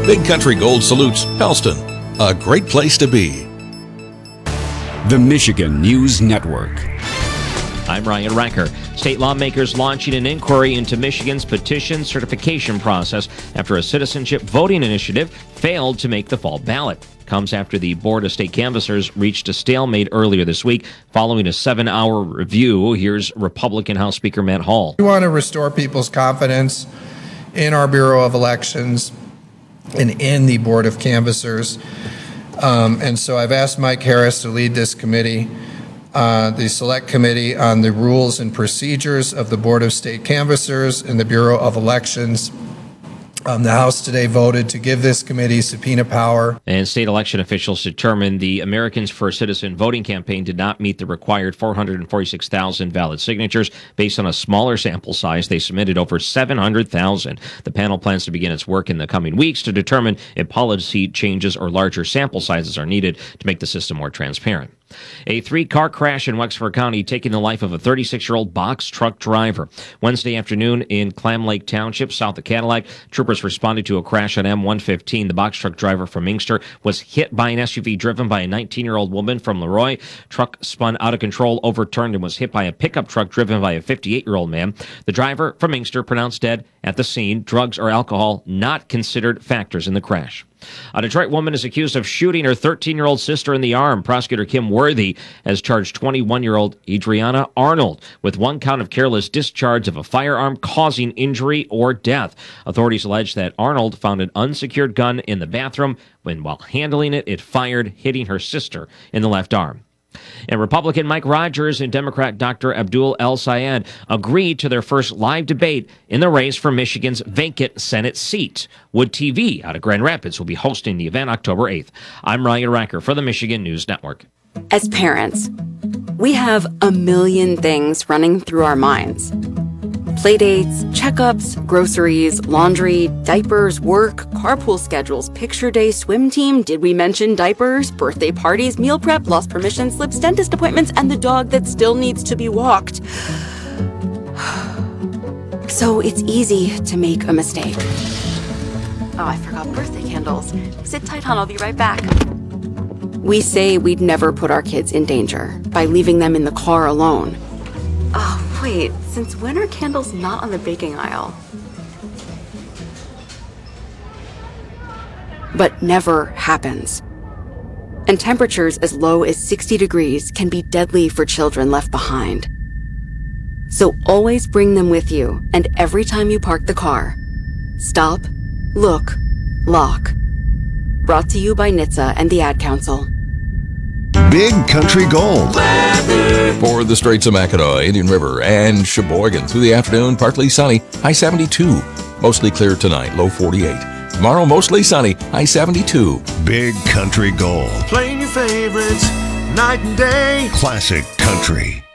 Big Country Gold salutes Pellston, a great place to be. The Michigan News Network. I'm Ryan Recker. State lawmakers launching an inquiry into Michigan's petition certification process after a citizenship voting initiative failed to make the fall ballot. Comes after the Board of State Canvassers reached a stalemate earlier this week following a 7-hour review. Here's Republican House Speaker Matt Hall. We want to restore people's confidence in our Bureau of Elections and in the Board of Canvassers. And so I've asked Mike Harris to lead this committee, the Select Committee on the Rules and Procedures of the Board of State Canvassers and the Bureau of Elections. The House today voted to give this committee subpoena power. And state election officials determined the Americans for Citizen voting campaign did not meet the required 446,000 valid signatures. Based on a smaller sample size, they submitted over 700,000. The panel plans to begin its work in the coming weeks to determine if policy changes or larger sample sizes are needed to make the system more transparent. A 3-car crash in Wexford County taking the life of a 36-year-old box truck driver. Wednesday afternoon in Clam Lake Township, south of Cadillac, troopers responded to a crash on M115. The box truck driver from Inkster was hit by an SUV driven by a 19-year-old woman from Leroy. Truck spun out of control, overturned, and was hit by a pickup truck driven by a 58-year-old man. The driver from Inkster pronounced dead at the scene. Drugs or alcohol not considered factors in the crash. A Detroit woman is accused of shooting her 13-year-old sister in the arm. Prosecutor Kim Worthy has charged 21-year-old Adriana Arnold with 1 count of careless discharge of a firearm causing injury or death. Authorities allege that Arnold found an unsecured gun in the bathroom when, while handling it, it fired, hitting her sister in the left arm. And Republican Mike Rogers and Democrat Dr. Abdul El-Sayed agreed to their first live debate in the race for Michigan's vacant Senate seat. Wood TV out of Grand Rapids will be hosting the event October 8th. I'm Ryan Recker for the Michigan News Network. As parents, we have a million things running through our minds. Playdates, checkups, groceries, laundry, diapers, work, carpool schedules, picture day, swim team, did we mention diapers, birthday parties, meal prep, lost permission slips, dentist appointments, and the dog that still needs to be walked. So it's easy to make a mistake. Oh, I forgot birthday candles. Sit tight, hon, I'll be right back. We say we'd never put our kids in danger by leaving them in the car alone. Oh, wait, since when are candles not on the baking aisle? But never happens. And temperatures as low as 60 degrees can be deadly for children left behind. So always bring them with you, and every time you park the car, stop, look, lock. Brought to you by NHTSA and the Ad Council. Big Country Gold. For the Straits of Mackinac, Indian River, and Sheboygan, through the afternoon, partly sunny, high 72. Mostly clear tonight, low 48. Tomorrow, mostly sunny, high 72. Big Country Gold. Playing your favorites night and day. Classic country.